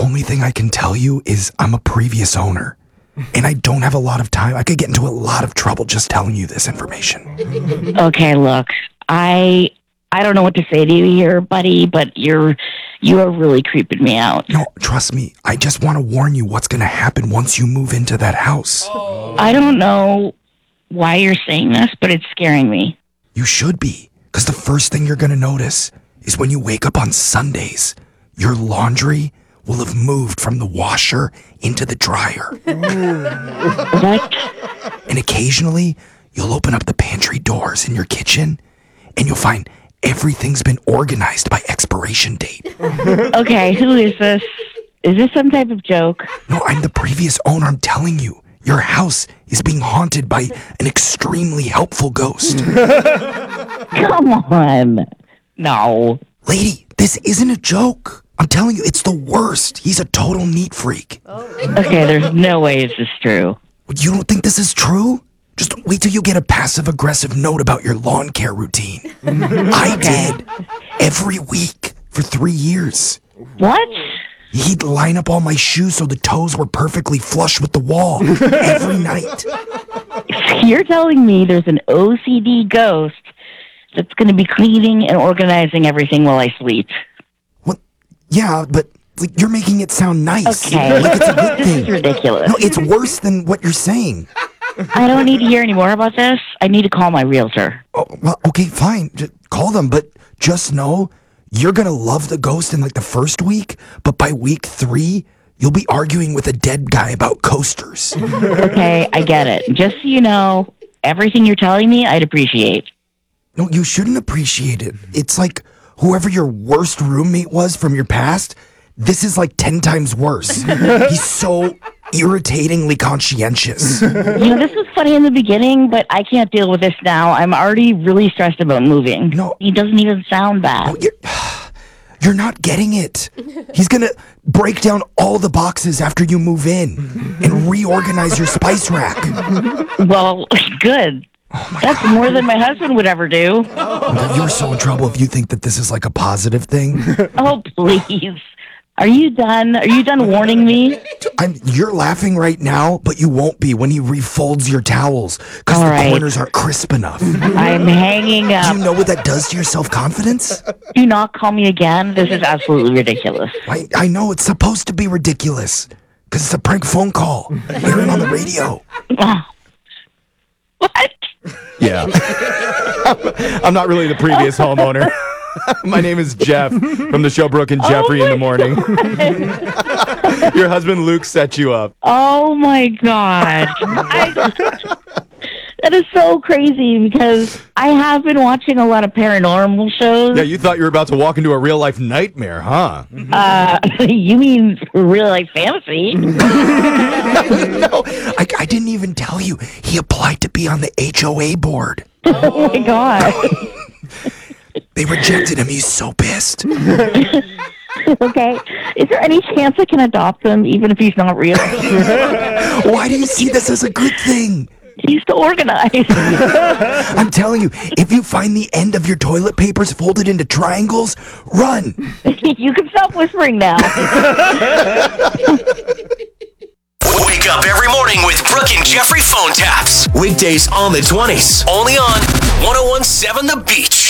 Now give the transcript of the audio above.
only thing I can tell you is I'm a previous owner. And I don't have a lot of time. I could get into a lot of trouble just telling you this information. Okay, look, I don't know what to say to you here, buddy, but you are really creeping me out. No, trust me. I just want to warn you what's going to happen once you move into that house. I don't know why you're saying this, but it's scaring me. You should be, because the first thing you're going to notice is when you wake up on Sundays, your laundry will have moved from the washer into the dryer. What? And occasionally, you'll open up the pantry doors in your kitchen, and you'll find everything's been organized by expiration date. Okay, who is this? Is this some type of joke? No, I'm the previous owner. I'm telling you, your house is being haunted by an extremely helpful ghost. Come on. No. Lady, this isn't a joke. I'm telling you, it's the worst. He's a total neat freak. Okay, there's no way this is true. You don't think this is true? Just wait till you get a passive-aggressive note about your lawn care routine. I did. Every week for 3 years. What? He'd line up all my shoes so the toes were perfectly flush with the wall every night. You're telling me there's an OCD ghost that's going to be cleaning and organizing everything while I sleep? What? Yeah, but like, you're making it sound nice. Okay. Like it's a good This thing. is ridiculous. No, it's worse than what you're saying. I don't need to hear any more about this. I need to call my realtor. Oh, well, okay, fine. Just call them, but just know you're going to love the ghost in like the first week, but by week 3, you'll be arguing with a dead guy about coasters. Okay, I get it. Just so you know, everything you're telling me, I'd appreciate. No, you shouldn't appreciate it. It's like whoever your worst roommate was from your past, this is like 10 times worse. He's so irritatingly conscientious. You know, this was funny in the beginning, but I can't deal with this now. I'm already really stressed about moving. No. He doesn't even sound bad. Oh, you're not getting it. He's going to break down all the boxes after you move in and reorganize your spice rack. Well, good. That's more than my husband would ever do. You're so in trouble if you think that this is like a positive thing. Oh, please. Are you done? Are you done warning me? You're laughing right now, but you won't be when he refolds your towels because All the right. corners aren't crisp enough. I'm hanging Do up. you know what that does to your self-confidence? Do not call me again. This is absolutely ridiculous. I know it's supposed to be ridiculous because it's a prank phone call. Hear it on the radio. What? Yeah. I'm not really the previous homeowner. My name is Jeff from the show Brooke and Jeffrey in the morning. Your husband Luke set you up. Oh, my God. That is so crazy because I have been watching a lot of paranormal shows. Yeah, you thought you were about to walk into a real life nightmare, huh? You mean real life fantasy? No, I didn't even tell you. He applied to be on the HOA board. Oh, my God. They rejected him. He's so pissed. Okay. Is there any chance I can adopt him even if he's not real? Why do you see this as a good thing? He's so organized. I'm telling you, if you find the end of your toilet papers folded into triangles, run. You can stop whispering now. Wake up every morning with Brooke and Jeffrey phone taps. Weekdays on the 20s. Only on 1017 The Beach.